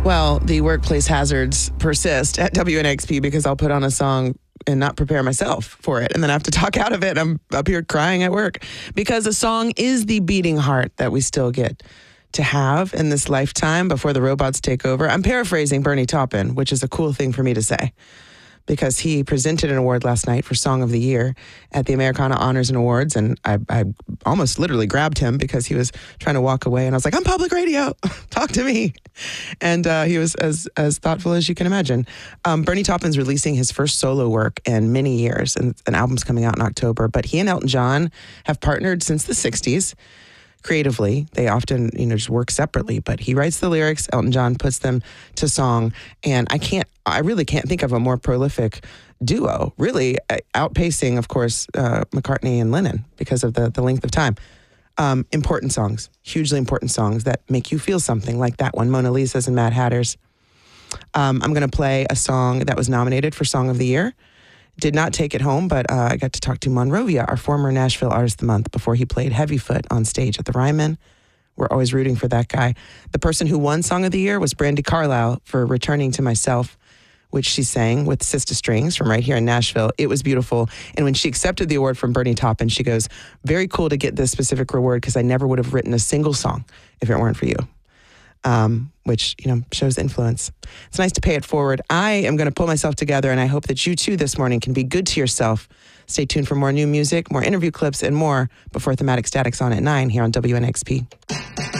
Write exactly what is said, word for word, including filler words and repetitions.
Well, the workplace hazards persist at W N X P because I'll put on a song and not prepare myself for it. And then I have to talk out of it. I'm up here crying at work because a song is the beating heart that we still get to have in this lifetime before the robots take over. I'm paraphrasing Bernie Taupin, which is a cool thing for me to say, because he presented an award last night for Song of the Year at the Americana Honors and Awards. And I, I almost literally grabbed him because he was trying to walk away. And I was like, I'm public radio. Talk to me. And uh, he was as as thoughtful as you can imagine. Um, Bernie Taupin's releasing his first solo work in many years. And an album's coming out in October. But he and Elton John have partnered since the sixties. Creatively, they often, you know, just work separately, but he writes the lyrics, Elton John puts them to song, and I can't, I really can't think of a more prolific duo, really outpacing, of course, uh, McCartney and Lennon because of the, the length of time. Um, important songs, hugely important songs that make you feel something, like that one, Mona Lisa's and Mad Hatter's. Um, I'm going to play a song that was nominated for Song of the Year. Did not take it home, but uh, I got to talk to Monrovia, our former Nashville Artist of the Month, before he played Heavyfoot on stage at the Ryman. We're always rooting for that guy. The person who won Song of the Year was Brandi Carlile for Returning to Myself, which she sang with Sista Strings from right here in Nashville. It was beautiful. And when she accepted the award from Bernie Taupin, she goes, very cool to get this specific reward because I never would have written a single song if it weren't for you. Um, which, you know, shows influence. It's nice to pay it forward. I am going to pull myself together, and I hope that you too this morning can be good to yourself. Stay tuned for more new music, more interview clips, and more before Thematic Static's on at nine here on W N X P.